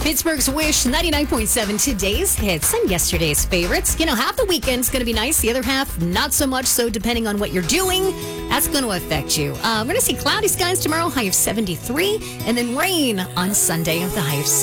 Pittsburgh's Wish, 99.7, today's hits and yesterday's favorites. Half the weekend's going to be nice. The other half, not so much. So depending on what you're doing, that's going to affect you. We're going to see cloudy skies tomorrow, high of 73. And then rain on Sunday, with the high of 60.